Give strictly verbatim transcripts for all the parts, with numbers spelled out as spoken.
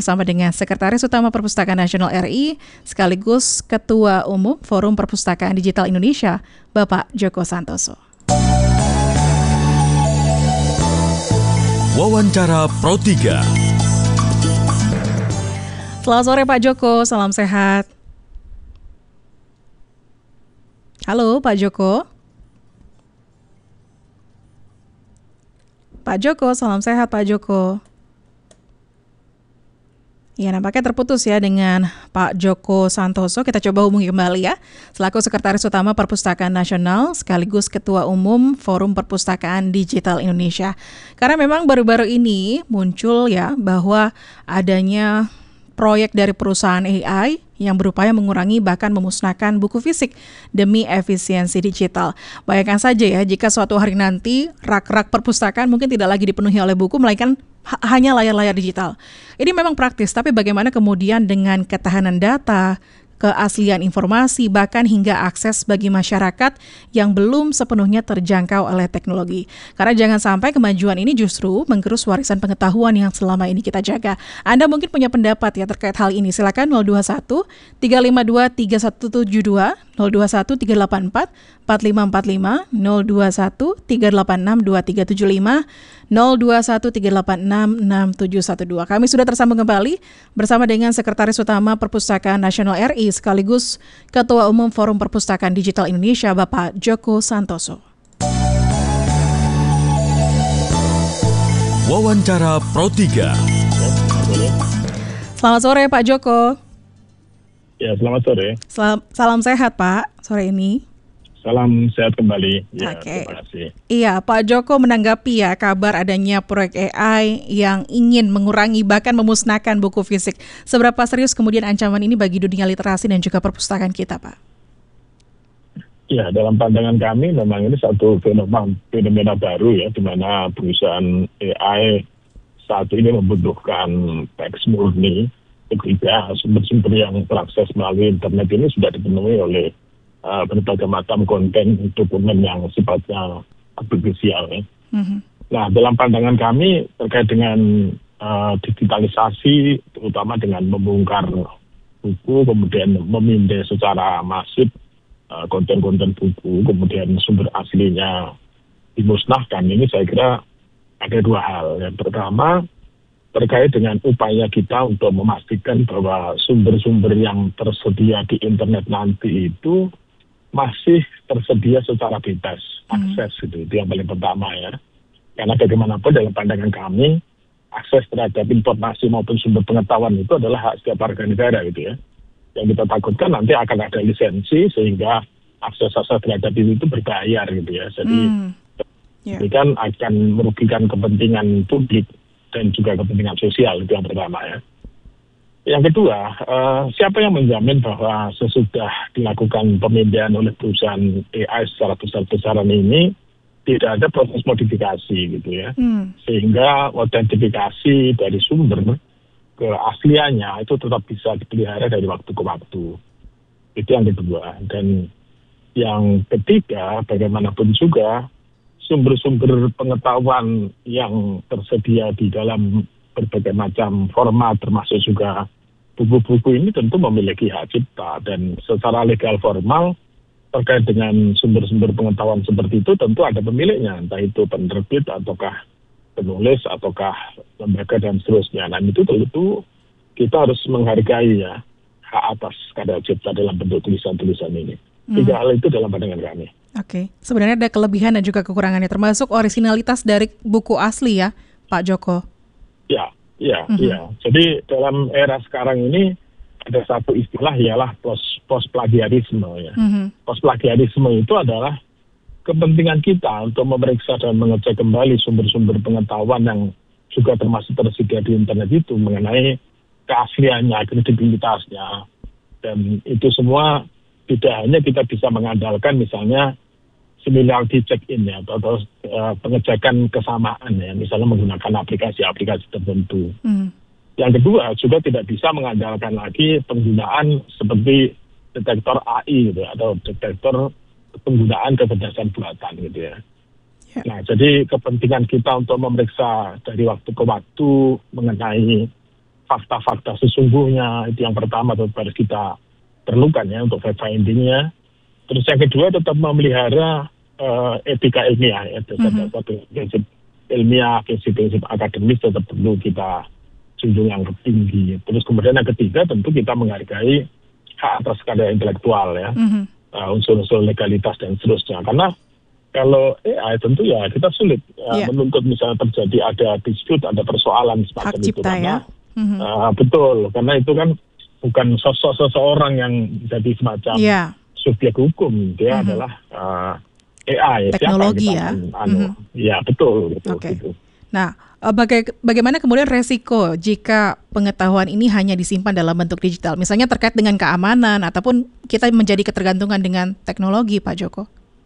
bersama dengan Sekretaris Utama Perpustakaan Nasional R I sekaligus Ketua Umum Forum Perpustakaan Digital Indonesia, Bapak Djoko Santoso. Wawancara Pro tiga. Selamat sore Pak Djoko, salam sehat. Halo Pak Djoko. Pak Djoko, salam sehat Pak Djoko. Ya, nampaknya terputus ya dengan Pak Djoko Santoso. Kita coba hubungi kembali ya, selaku Sekretaris Utama Perpustakaan Nasional sekaligus Ketua Umum Forum Perpustakaan Digital Indonesia. Karena memang baru-baru ini muncul ya bahwa adanya proyek dari perusahaan A I yang berupaya mengurangi bahkan memusnahkan buku fisik demi efisiensi digital. Bayangkan saja ya, jika suatu hari nanti rak-rak perpustakaan mungkin tidak lagi dipenuhi oleh buku, melainkan ha- hanya layar-layar digital. Ini memang praktis, tapi bagaimana kemudian dengan ketahanan data, keaslian informasi, bahkan hingga akses bagi masyarakat yang belum sepenuhnya terjangkau oleh teknologi. Karena jangan sampai kemajuan ini justru menggerus warisan pengetahuan yang selama ini kita jaga. Anda mungkin punya pendapat ya terkait hal ini. Silakan nol dua satu tiga lima dua tiga satu tujuh dua, nol dua satu tiga delapan empat empat lima empat lima, nol dua satu tiga delapan enam dua tiga tujuh lima, nol dua satu tiga delapan enam enam tujuh satu dua. Kami sudah tersambung kembali bersama dengan Sekretaris Utama Perpustakaan Nasional R I sekaligus Ketua Umum Forum Perpustakaan Digital Indonesia, Bapak Djoko Santoso. Wawancara Pro tiga. Selamat sore Pak Djoko. Ya, selamat sore. Salam, salam sehat Pak sore ini. Salam sehat kembali. Ya, Oke. Terima kasih. Iya, Pak Djoko menanggapi ya kabar adanya proyek A I yang ingin mengurangi bahkan memusnahkan buku fisik. Seberapa serius kemudian ancaman ini bagi dunia literasi dan juga perpustakaan kita, Pak? Ya, dalam pandangan kami memang ini satu fenomena, fenomena baru ya, di mana perusahaan A I saat ini membutuhkan teks murni ketika sumber-sumber yang terakses melalui internet ini sudah dipenuhi oleh Uh, berbagai macam konten dokumen yang sifatnya artifisial ya. Mm-hmm. Nah, dalam pandangan kami terkait dengan uh, digitalisasi, terutama dengan membongkar buku, kemudian memindai secara masif uh, konten-konten buku, kemudian sumber aslinya dimusnahkan, ini saya kira ada dua hal. Yang pertama, terkait dengan upaya kita untuk memastikan bahwa sumber-sumber yang tersedia di internet nanti itu masih tersedia secara bebas, akses hmm. gitu, itu yang paling pertama ya. Karena bagaimanapun dalam pandangan kami, akses terhadap informasi maupun sumber pengetahuan itu adalah hak setiap warga negara gitu ya. Yang kita takutkan nanti akan ada lisensi sehingga akses-akses terhadap itu, itu berbayar gitu ya. Jadi hmm. yeah. ini kan akan merugikan kepentingan publik dan juga kepentingan sosial, itu yang pertama ya. Yang kedua, uh, siapa yang menjamin bahwa sesudah dilakukan pemindahan oleh perusahaan A I secara besar-besaran ini tidak ada proses modifikasi gitu ya, hmm. sehingga autentifikasi dari sumber keasliannya itu tetap bisa dipelihara dari waktu ke waktu. Itu yang kedua. Dan yang ketiga, bagaimanapun juga sumber-sumber pengetahuan yang tersedia di dalam berbagai macam format termasuk juga buku-buku ini tentu memiliki hak cipta dan secara legal formal terkait dengan sumber-sumber pengetahuan seperti itu tentu ada pemiliknya, entah itu penerbit ataukah penulis ataukah lembaga dan seterusnya. Dan itu tentu kita harus menghargai ya hak atas karya cipta dalam bentuk tulisan-tulisan ini. Tiga hmm. hal itu dalam pandangan kami. Oke, okay. Sebenarnya ada kelebihan dan juga kekurangannya termasuk orisinalitas dari buku asli ya, Pak Djoko. Ya, ya, mm-hmm. ya. Jadi dalam era sekarang ini ada satu istilah ialah post post plagiarisme ya. Mm-hmm. Post plagiarisme itu adalah kepentingan kita untuk memeriksa dan mengecek kembali sumber-sumber pengetahuan yang juga termasuk tersedia di internet itu mengenai keasliannya, kredibilitasnya, dan itu semua tidak hanya kita bisa mengandalkan misalnya similarity check-in ya, atau, atau uh, pengecekan kesamaan ya, misalnya menggunakan aplikasi-aplikasi tertentu. Hmm. Yang kedua, juga tidak bisa mengandalkan lagi penggunaan seperti detektor A I gitu, atau detektor penggunaan kecerdasan buatan gitu ya. Yeah. Nah, jadi kepentingan kita untuk memeriksa dari waktu ke waktu mengenai fakta-fakta sesungguhnya, itu yang pertama tetap harus kita perlukan ya untuk fact findingnya. Terus yang kedua tetap memelihara uh, etika ilmiah ya, terhadap mm-hmm. prinsip ilmiah, prinsip-prinsip akademis tetap perlu kita junjung yang tinggi. Terus kemudian yang ketiga tentu kita menghargai hak atas karya intelektual ya, mm-hmm. uh, unsur-unsur legalitas dan seterusnya. Karena kalau A I tentu ya kita sulit uh, yeah. menuntut misalnya terjadi ada dispute, ada persoalan semacam hak itu cipta, karena ya? mm-hmm. uh, betul, karena itu kan bukan sosok seseorang yang jadi semacam yeah. subjek hukum, dia mm-hmm. adalah uh, A I, teknologi ya. Anu, mm-hmm. Ya betul. Gitu, okay. gitu. Nah, baga- bagaimana kemudian resiko jika pengetahuan ini hanya disimpan dalam bentuk digital, misalnya terkait dengan keamanan ataupun kita menjadi ketergantungan dengan teknologi, Pak Joko?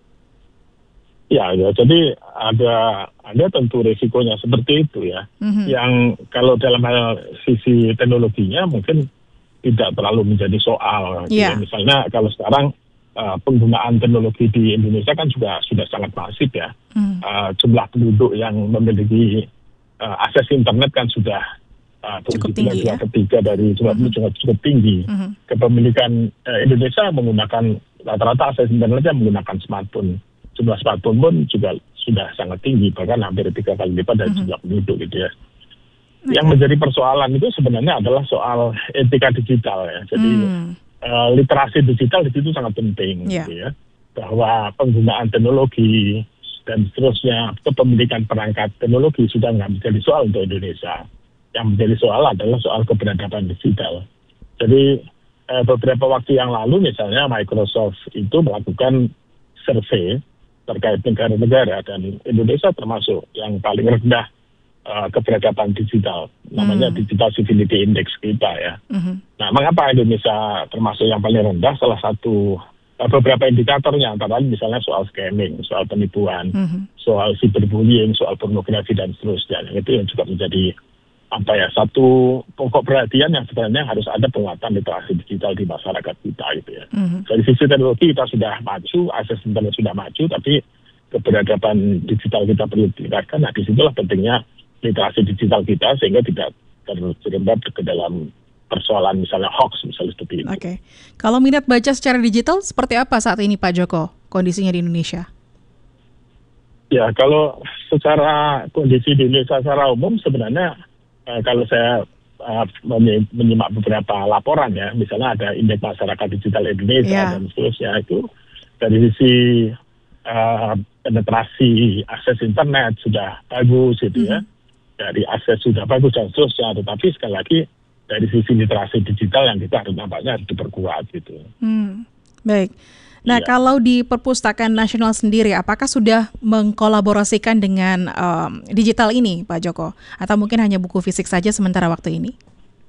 Ya, ya, jadi ada ada tentu resikonya seperti itu ya. Mm-hmm. Yang kalau dalam hal sisi teknologinya mungkin tidak terlalu menjadi soal. Yeah. Ya. Misalnya kalau sekarang Uh, penggunaan teknologi di Indonesia kan juga sudah sangat masif ya. Hmm. Uh, jumlah penduduk yang memiliki uh, akses internet kan sudah uh, cukup tinggi ya. Ketiga dari jumlah penduduk hmm. cukup tinggi. Hmm. Kepemilikan uh, Indonesia menggunakan rata-rata akses internetnya menggunakan smartphone. Jumlah smartphone pun juga sudah sangat tinggi, bahkan hampir tiga kali lipat dari hmm. jumlah penduduk gitu ya. Okay. Yang menjadi persoalan itu sebenarnya adalah soal etika digital ya. Jadi hmm. Uh, literasi digital di situ sangat penting, yeah. gitu ya. Bahwa penggunaan teknologi dan seterusnya, kepemilikan perangkat teknologi sudah nggak menjadi soal untuk Indonesia. Yang menjadi soal adalah soal keberadaban digital. Jadi uh, beberapa waktu yang lalu misalnya Microsoft itu melakukan survei terkait negara-negara dan Indonesia termasuk yang paling rendah Uh, keberadaban digital, namanya hmm. Digital Civility Index kita ya. Hmm. Nah, mengapa Indonesia termasuk yang paling rendah? Salah satu uh, beberapa indikatornya, antara lain misalnya soal scamming, soal penipuan, hmm. soal cyberbullying, soal pornografi dan seterusnya. Itu yang juga menjadi apa ya satu pokok perhatian yang sebenarnya harus ada penguatan literasi digital di masyarakat kita gitu ya. Hmm. Dari sisi teknologi kita sudah maju, akses internet sudah maju, tapi keberadaban digital kita perlu ditingkatkan. Nah, disitulah pentingnya literasi digital kita sehingga tidak terjebak ke dalam persoalan misalnya hoax misalnya seperti itu. Oke, okay. Kalau minat baca secara digital seperti apa saat ini Pak Joko kondisinya di Indonesia? Ya kalau secara kondisi di Indonesia secara umum sebenarnya eh, kalau saya eh, menyimak beberapa laporan ya, misalnya ada indeks masyarakat digital Indonesia yeah. dan seterusnya itu dari sisi eh, penetrasi akses internet sudah bagus gitu mm-hmm. ya. Dari akses sudah bagus dan seterusnya, tetapi sekali lagi dari sisi literasi digital yang kita harus nampaknya harus diperkuat gitu. Hmm, baik. Nah, iya. Kalau di Perpustakaan Nasional sendiri, apakah sudah mengkolaborasikan dengan um, digital ini, Pak Joko? Atau mungkin hanya buku fisik saja sementara waktu ini?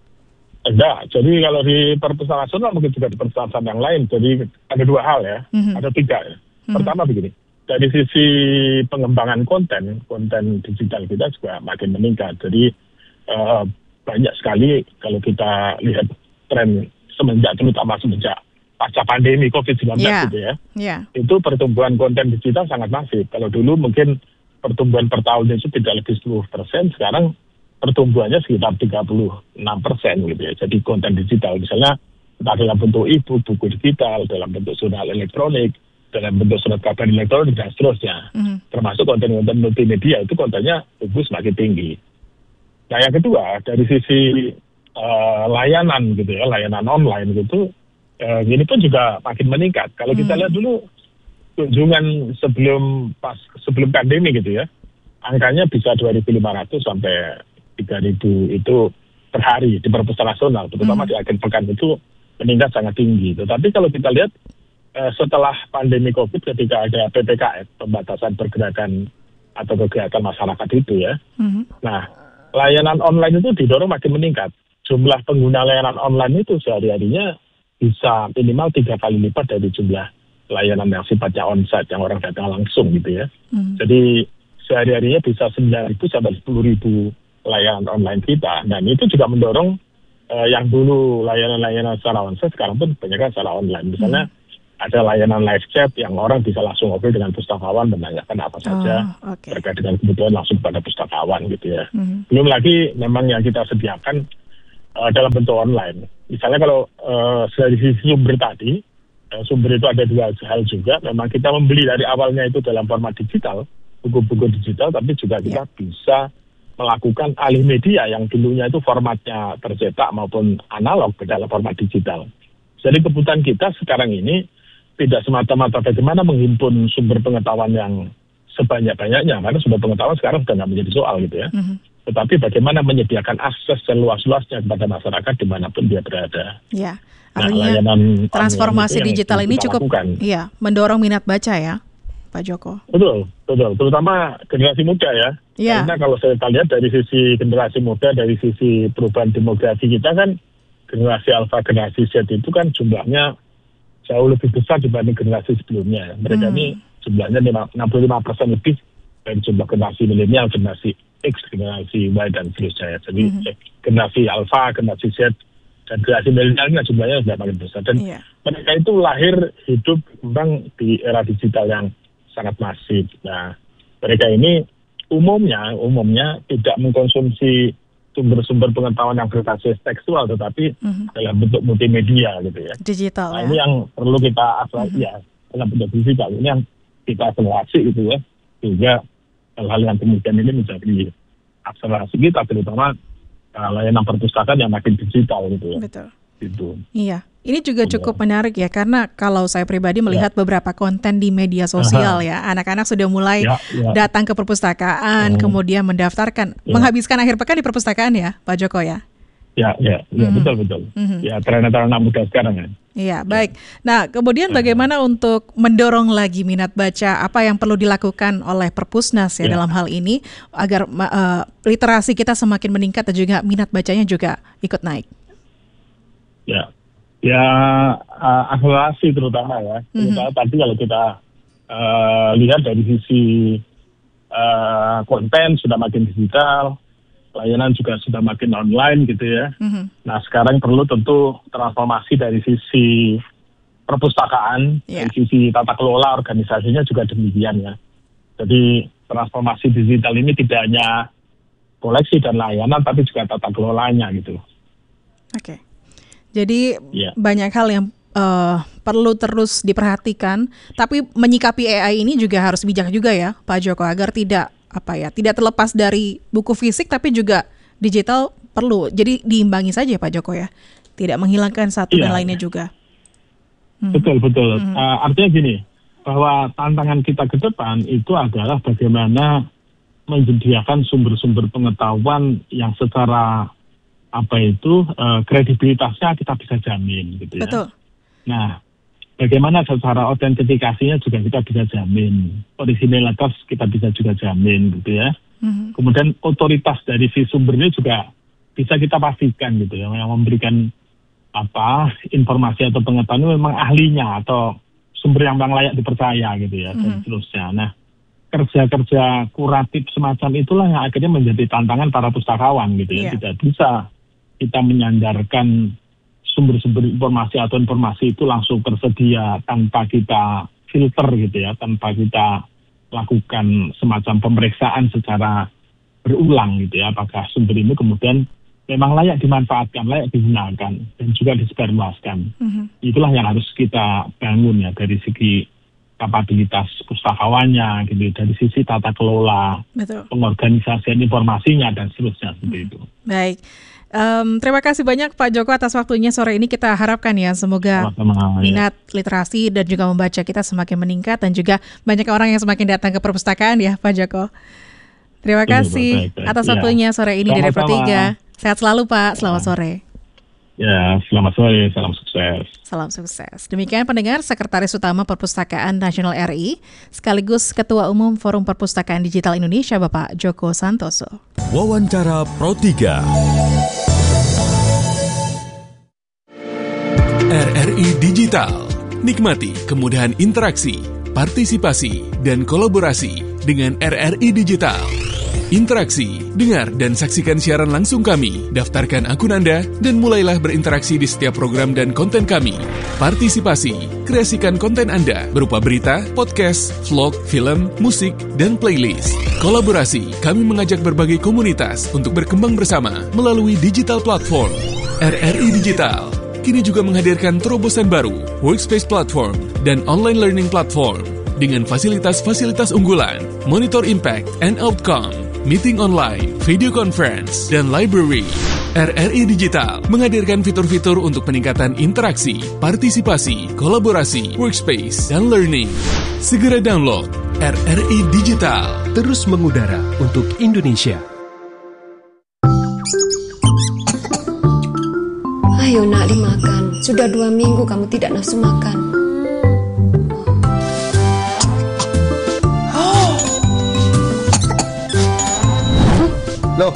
Enggak, jadi kalau di Perpustakaan Nasional mungkin juga di perpustakaan yang lain. Jadi ada dua hal ya, mm-hmm. ada tiga ya. Mm-hmm. Pertama begini. Dari sisi pengembangan konten, konten digital kita juga makin meningkat. Jadi uh, banyak sekali kalau kita lihat tren semenjak, terutama semenjak pasca pandemi covid sembilan belas yeah. gitu ya, yeah. itu pertumbuhan konten digital sangat masif. Kalau dulu mungkin pertumbuhan per tahun itu tidak lebih sepuluh persen, sekarang pertumbuhannya sekitar tiga puluh enam persen gitu ya. Jadi konten digital misalnya entah dalam bentuk e-book, buku digital, dalam bentuk jurnal elektronik, dalam bentuk surat kabar elektronik dan seterusnya. Mm-hmm. Termasuk konten-konten multimedia itu kontennya tumbuh semakin tinggi. Nah yang kedua dari sisi uh, layanan gitu ya, layanan online gitu, uh, ini pun juga makin meningkat. Kalau mm-hmm. kita lihat dulu kunjungan sebelum pas sebelum pandemi gitu ya, angkanya bisa dua ribu lima ratus sampai tiga ribu itu per hari di Perpustakaan Nasional, terutama mm-hmm. di akhir pekan itu meningkat sangat tinggi. Tetapi kalau kita lihat setelah pandemi COVID ketika ada P P K M, pembatasan pergerakan atau kegiatan masyarakat itu ya. Mm-hmm. Nah, layanan online itu didorong makin meningkat. Jumlah pengguna layanan online itu sehari-harinya bisa minimal tiga kali lipat dari jumlah layanan yang sifatnya onsite, yang orang datang langsung gitu ya. Mm-hmm. Jadi sehari-harinya bisa sembilan ribu sampai sepuluh ribu layanan online kita. Dan itu juga mendorong uh, yang dulu layanan-layanan secara onsite sekarang pun kebanyakan secara online. Misalnya mm-hmm. ada layanan live chat yang orang bisa langsung ngobrol dengan pustakawan, menanyakan apa saja oh, okay. terkait dengan kebutuhan langsung pada pustakawan gitu ya. Mm-hmm. Belum lagi memang yang kita sediakan uh, dalam bentuk online. Misalnya kalau uh, dari sisi sumber tadi, uh, sumber itu ada dua hal juga. Memang kita membeli dari awalnya itu dalam format digital, buku-buku digital, tapi juga kita yeah. bisa melakukan alih media yang dulunya itu formatnya tercetak maupun analog dalam format digital. Jadi kebutuhan kita sekarang ini tidak semata-mata bagaimana menghimpun sumber pengetahuan yang sebanyak-banyaknya, karena sumber pengetahuan sekarang sudah nggak menjadi soal gitu ya. Mm-hmm. Tetapi bagaimana menyediakan akses seluas-luasnya kepada masyarakat dimanapun dia berada. Ya, artinya nah, transformasi digital ini cukup iya, mendorong minat baca ya, Pak Joko. Betul, betul. Terutama generasi muda ya. Ya. Karena kalau saya lihat dari sisi generasi muda, dari sisi perubahan demografi kita kan, generasi alfa, generasi Z itu kan jumlahnya jauh lebih besar dibanding generasi sebelumnya. Mereka hmm. ini jumlahnya enam puluh lima persen lebih dari jumlah generasi milenial, generasi X, generasi Y, dan seterusnya. Jadi hmm. generasi alfa, generasi Z, dan generasi milenial jumlahnya sudah makin besar. Dan yeah. mereka itu lahir, hidup, memang di era digital yang sangat masif. Nah, mereka ini umumnya umumnya tidak mengkonsumsi sumber-sumber pengetahuan yang berbasis tekstual, tetapi mm-hmm. dalam bentuk multimedia gitu ya. Digital. Nah, ya. Ini yang perlu kita akselerasi mm-hmm. ya dalam bentuk digital. Ini yang kita akselerasi gitu ya, sehingga hal-hal yang kemudian ini menjadi akselerasi kita, terutama uh, layanan perpustakaan yang makin digital gitu ya. Betul. Gitu. Iya. Ini juga cukup menarik ya, karena kalau saya pribadi melihat ya. beberapa konten di media sosial ya, anak-anak sudah mulai ya, ya. datang ke perpustakaan, hmm. kemudian mendaftarkan, ya. menghabiskan akhir pekan di perpustakaan ya, Pak Joko ya? Ya, ya, ya hmm. betul betul. Hmm. Ya, tren-tren anak muda sekarang ya. Iya, baik. Nah, kemudian bagaimana untuk mendorong lagi minat baca? Apa yang perlu dilakukan oleh Perpusnas ya, ya. dalam hal ini agar uh, literasi kita semakin meningkat dan juga minat bacanya juga ikut naik? Ya. Ya, uh, akselerasi terutama ya. Terutama mm-hmm. tadi kalau kita uh, lihat dari sisi uh, konten sudah makin digital, layanan juga sudah makin online gitu ya. Mm-hmm. Nah, sekarang perlu tentu transformasi dari sisi perpustakaan, yeah. dari sisi tata kelola organisasinya juga demikian ya. Jadi transformasi digital ini tidak hanya koleksi dan layanan, tapi juga tata kelolanya gitu. Oke. Okay. Jadi yeah. banyak hal yang uh, perlu terus diperhatikan, tapi menyikapi A I ini juga harus bijak juga ya, Pak Joko, agar tidak apa ya, tidak terlepas dari buku fisik, tapi juga digital perlu. Jadi diimbangi saja, Pak Joko ya, tidak menghilangkan satu yeah. dan lainnya juga. Hmm. Betul betul. Hmm. Uh, artinya gini, bahwa tantangan kita ke depan itu adalah bagaimana menyediakan sumber-sumber pengetahuan yang secara apa itu uh, kredibilitasnya kita bisa jamin gitu ya. Betul. Nah, bagaimana secara autentifikasinya juga kita bisa jamin, originalitas kita bisa juga jamin gitu ya. Mm-hmm. Kemudian otoritas dari si sumbernya juga bisa kita pastikan gitu ya, yang memberikan apa informasi atau pengetahuan memang ahlinya atau sumber yang memang layak dipercaya gitu ya, mm-hmm. dan seterusnya. Nah, kerja-kerja kuratif semacam itulah yang akhirnya menjadi tantangan para pustakawan gitu ya. Yeah. Tidak bisa kita menyandarkan sumber-sumber informasi atau informasi itu langsung tersedia tanpa kita filter gitu ya, tanpa kita lakukan semacam pemeriksaan secara berulang gitu ya, apakah sumber ini kemudian memang layak dimanfaatkan, layak digunakan, dan juga disebarluaskan. Mm-hmm. Itulah yang harus kita bangun ya, dari segi kapabilitas pustakawannya gitu, dari sisi tata kelola, betul. Pengorganisasian informasinya, dan seterusnya seperti mm-hmm. itu. Baik. Um, terima kasih banyak Pak Joko atas waktunya sore ini. Kita harapkan ya semoga sama-sama, minat ya. literasi dan juga membaca kita semakin meningkat, dan juga banyak orang yang semakin datang ke perpustakaan ya Pak Joko. Terima kasih baik, baik. atas waktunya ya. sore ini dari Pro tiga. Sehat selalu Pak, selamat ya. sore. Ya, selamat sore, salam sukses. Salam sukses. Demikian pendengar, Sekretaris Utama Perpustakaan Nasional R I sekaligus Ketua Umum Forum Perpustakaan Digital Indonesia Bapak Joko Santoso. Wawancara Pro tiga. R R I Digital. Nikmati kemudahan interaksi, partisipasi, dan kolaborasi dengan R R I Digital. Interaksi, dengar dan saksikan siaran langsung kami, daftarkan akun Anda, dan mulailah berinteraksi di setiap program dan konten kami. Partisipasi, kreasikan konten Anda berupa berita, podcast, vlog, film, musik, dan playlist. Kolaborasi, kami mengajak berbagai komunitas untuk berkembang bersama melalui digital platform. R R I Digital kini juga menghadirkan terobosan baru, Workspace Platform dan Online Learning Platform dengan fasilitas-fasilitas unggulan, Monitor Impact and Outcome, Meeting Online, Video Conference, dan Library. R R I Digital menghadirkan fitur-fitur untuk peningkatan interaksi, partisipasi, kolaborasi, workspace, dan learning. Segera download R R I Digital. Terus mengudara untuk Indonesia. Ayo nak dimakan. Sudah dua minggu kamu tidak nafsu makan. Loh.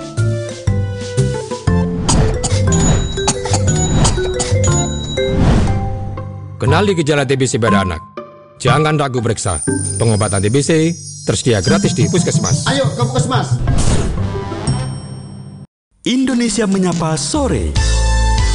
Kenali gejala T B C pada anak. Jangan ragu periksa. Pengobatan T B C tersedia gratis di Puskesmas. Ayo ke Puskesmas. Indonesia Menyapa Sore.